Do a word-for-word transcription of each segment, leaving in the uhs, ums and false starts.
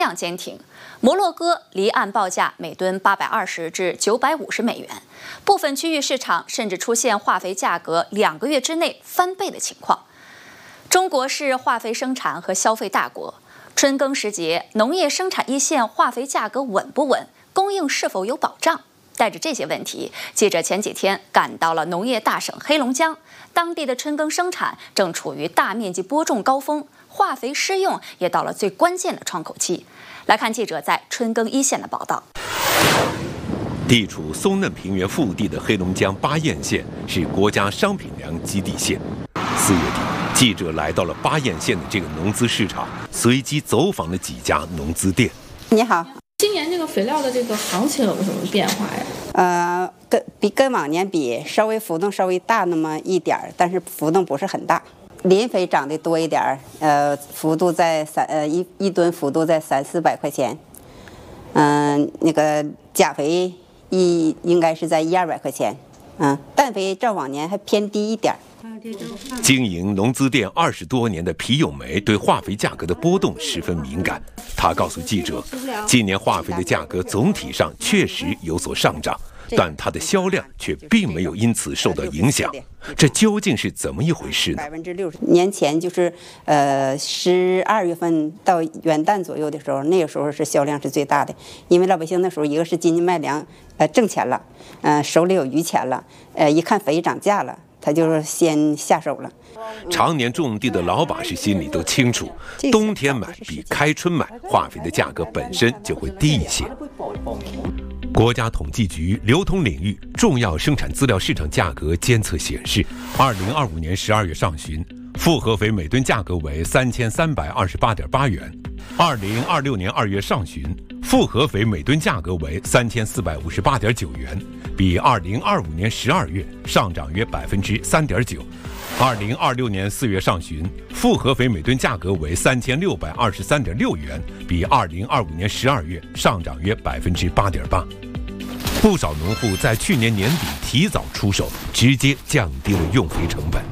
量坚挺，摩洛哥离岸报价每吨八百二十至九百五十美元，部分区域市场甚至出现化肥价格两个月之内翻倍的情况。中国是化肥生产和消费大国，春耕时节，农业生产一线化肥价格稳不稳，供应是否有保障？带着这些问题，记者前几天赶到了农业大省黑龙江，当地的春耕生产正处于大面积播种高峰，化肥施用也到了最关键的窗口期。来看记者在春耕一线的报道。 地处松嫩平原腹地的黑龙江巴彦县是国家商品粮基地县。四月底，记者来到了巴彦县的这个农资市场，随机走访了几家农资店。 你好。 今年这个肥料的这个行情有什么变化呀？ 呃，跟比跟往年比，稍微浮动稍微大那么一点儿，但是浮动不是很大。磷肥涨得多一点儿，呃，幅度在三呃一一吨幅度在三四百块钱。嗯、呃，那个钾肥一应该是在一二百块钱。嗯，氮肥照往年还偏低一点儿。 经营农资店二十多年的皮永梅对化肥价格的波动十分敏感。他告诉记者，今年化肥的价格总体上确实有所上涨，但它的销量却并没有因此受到影响。这究竟是怎么一回事呢？ 百分之六十。年前就是呃十二月份到元旦左右的时候，那个时候是销量是最大的，因为老百姓那时候一个是经济卖粮，呃挣钱了，呃手里有余钱了，呃一看肥涨价了。他就是先下手了。 常年种地的老把式心里都清楚，冬天买比开春买化肥的价格本身就会低一些。国家统计局流通领域重要生产资料市场价格监测显示，二零二五年十二月上旬，复合肥每吨价格为三千三百二十八点八元；二零二六年二月上旬，复合肥每吨价格为三千四百五十八点九元，比二零二五年十二月上涨约百分之三点九。二零二六年四月上旬，复合肥每吨价格为三千六百二十三点六元，比二零二五年十二月上涨约百分之八点八。不少农户在去年年底提早出手，直接降低了用肥成本。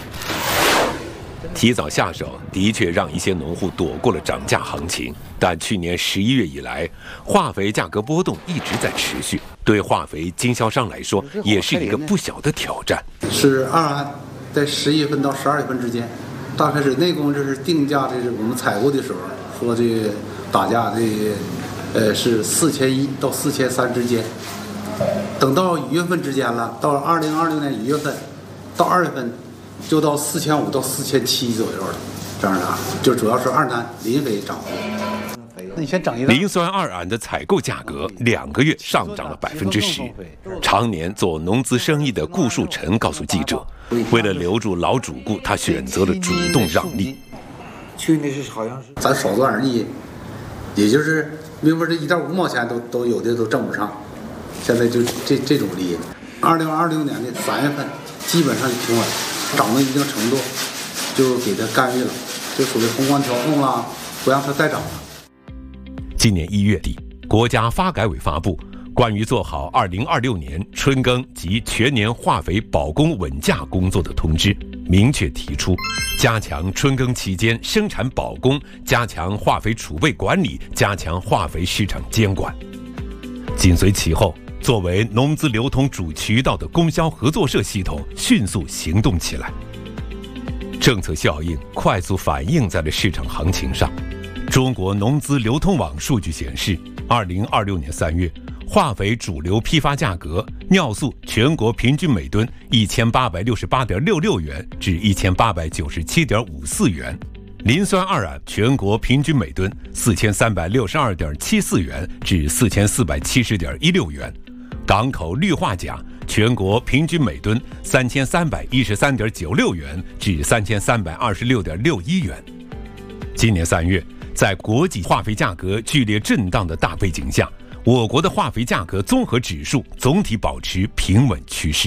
提早下手的确让一些农户躲过了涨价行情，但去年十一月以来，化肥价格波动一直在持续，对化肥经销商来说也是一个不小的挑战。 是二安在十一月份到十二月份之间，大概是内供这是定价，这是我们采购的时候说这个打价这个呃是四千一到四千三之间，等到一月份之间了，到了二零二六年一月份到二月份。就到四千五到四千七左右了，这样的啊，就主要是二碳磷肥涨幅。 那你先整一个。 磷酸二铵的采购价格两个月上涨了百分之十。常年做农资生意的顾树臣告诉记者，为了留住老主顾，他选择了主动让利。 去年是好像是咱少赚点利，也就是明明这一点五毛钱都都有的都挣不上，现在就这这种利。二零二六年的三月份基本上就平稳。涨到一定程度，就给它干预了，就属于宏观调控啦，不让它再涨了。 今年一月底，国家发改委发布关于做好二零二六年春耕及全年化肥保供稳价工作的通知，明确提出加强春耕期间生产保供，加强化肥储备管理，加强化肥市场监管。紧随其后，作为农资流通主渠道的供销合作社系统迅速行动起来，政策效应快速反映在了市场行情上。中国农资流通网数据显示，二零二六年三月，化肥主流批发价格尿素全国平均每吨一千八百六十八点六六元至一千八百九十七点五四元。磷酸二铵全国平均每吨四千三百六十二点七四元至四千四百七十点一六元。港口氯化钾全国平均每吨三千三百一十三点九六元至三千三百二十六点六一元。今年三月，在国际化肥价格剧烈震荡的大背景下，我国的化肥价格综合指数总体保持平稳趋势。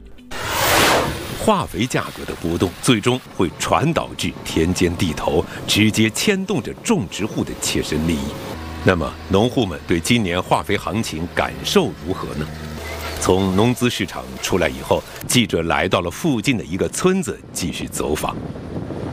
化肥价格的波动最终会传导至田间地头，直接牵动着种植户的切身利益。那么，农户们对今年化肥行情感受如何呢？从农资市场出来以后，记者来到了附近的一个村子，继续走访。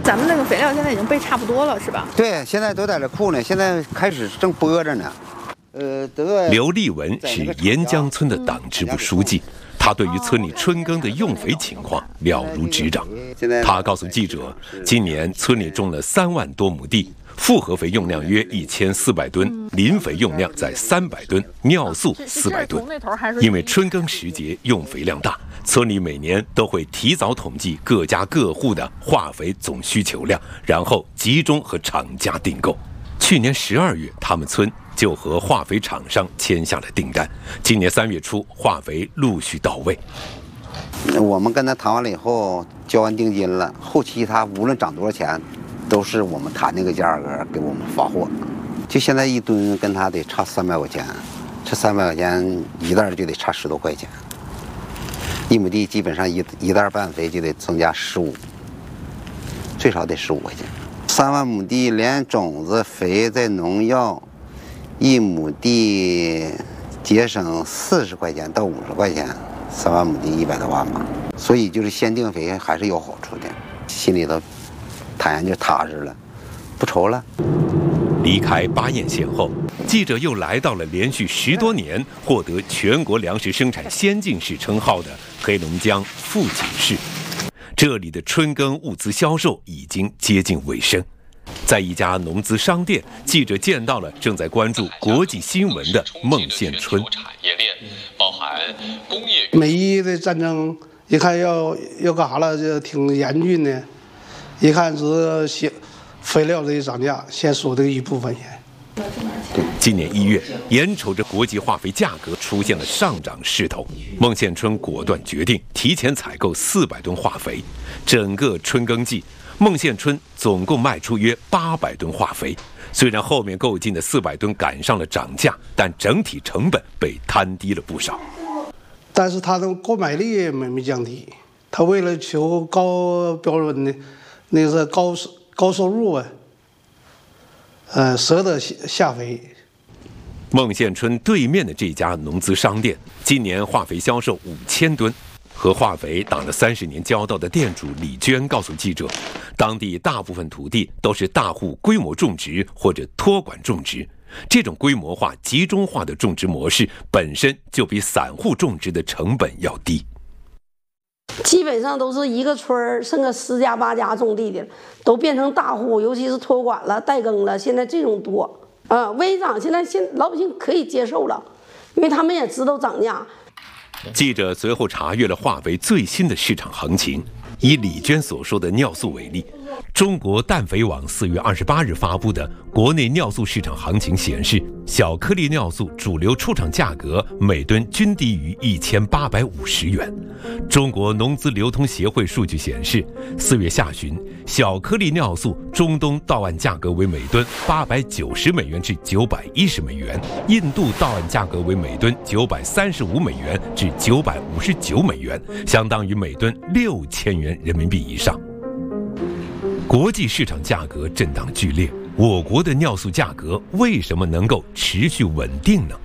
咱们那个肥料现在已经备差不多了，是吧？ 对，现在都在这库呢，现在开始正播着呢。呃，得刘立文是沿江村的党支部书记，他对于村里春耕的用肥情况了如指掌。他告诉记者，今年村里种了三万多亩地，复合肥用量约一千四百吨，磷肥用量在三百吨，尿素四百吨。因为春耕时节用肥量大，村里每年都会提早统计各家各户的化肥总需求量，然后集中和厂家订购。去年十二月，他们村就和化肥厂商签下了订单。今年三月初，化肥陆续到位。 我们跟他谈完了以后，交完定金了，后期他无论涨多少钱，都是我们谈那个价格给我们发货。就现在一吨跟他得差三百块钱，这三百块钱一袋就得差十多块钱。一亩地基本上一一袋半肥就得增加十五，最少得十五块钱。三万亩地连种子、肥再农药，一亩地节省四十块钱到五十块钱，三万亩地一百多万嘛。所以就是先定肥还是有好处的，心里头坦然就踏实了，不愁了。 离开巴彦县后，记者又来到了连续十多年获得全国粮食生产先进市称号的黑龙江富锦市。这里的春耕物资销售已经接近尾声。在一家农资商店，记者见到了正在关注国际新闻的孟宪春。 产业链包含工业。 美伊的战争，一看要要干啥了，就挺严峻的。一看是些肥料的涨价，先说这一部分钱。 今年一月，眼瞅着国际化肥价格出现了上涨势头，孟宪春果断决定提前采购四百吨化肥。整个春耕季，孟宪春总共卖出约八百吨化肥。虽然后面购进的四百吨赶上了涨价，但整体成本被摊低了不少。 但是他的购买力没没降低，他为了求高标准的，那是高高收入啊，呃，舍得下肥。 孟宪春对面的这家农资商店，今年化肥销售五千吨。和化肥打了三十年交道的店主李娟告诉记者，当地大部分土地都是大户规模种植或者托管种植，这种规模化、集中化的种植模式本身就比散户种植的成本要低。 基本上都是一个村儿剩个十家八家种地的，都变成大户，尤其是托管了、代耕了，现在这种多。啊，微涨现在现老百姓可以接受了，因为他们也知道涨价。 记者随后查阅了化肥最新的市场行情。以李娟所说的尿素为例，中国氮肥网四月二十八日发布的国内尿素市场行情显示，小颗粒尿素主流出厂价格每吨均低于一千八百五十元。中国农资流通协会数据显示，四月下旬，小颗粒尿素中东到岸价格为每吨八百九十美元至九百一十美元，印度到岸价格为每吨九百三十五美元至九百五十九美元，相当于每吨六千元人民币以上。国际市场价格震荡剧烈，我国的尿素价格为什么能够持续稳定呢？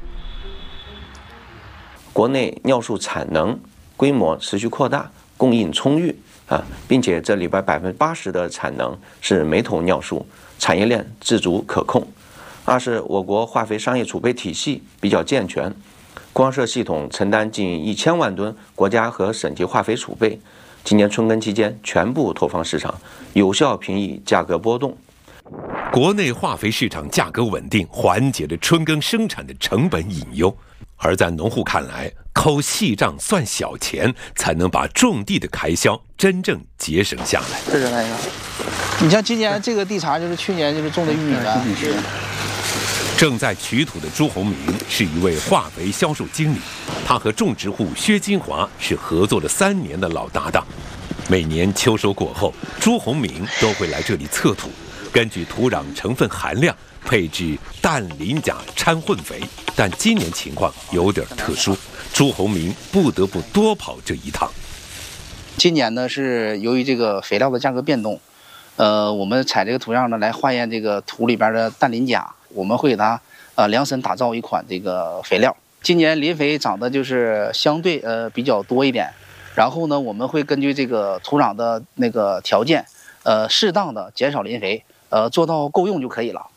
国内尿素产能规模持续扩大，供应充裕啊，并且这里边百分之八十的产能是煤桶尿素，产业链自主可控。二是我国化肥商业储备体系比较健全，光设系统承担近一千万吨国家和省级化肥储备。今年春耕期间全部投放市场，有效平抑价格波动。 国内化肥市场价格稳定，缓解了春耕生产的成本隐忧。而在农户看来，抠细账算小钱，才能把种地的开销真正节省下来。 这是哪一个？你像今年这个地茬，就是去年就是种的玉米的。 正在取土的朱红明是一位化肥销售经理，他和种植户薛金华是合作了三年的老搭档。每年秋收过后，朱红明都会来这里测土，根据土壤成分含量配置氮磷钾掺混肥。但今年情况有点特殊，朱红明不得不多跑这一趟。 今年呢，是由于这个肥料的价格变动，呃，我们采这个土样呢来化验这个土里边的氮磷钾。我们会给它呃量身打造一款这个肥料。今年磷肥长得就是相对呃比较多一点，然后呢，我们会根据这个土壤的那个条件， 呃，适当的减少磷肥，呃，做到够用就可以了。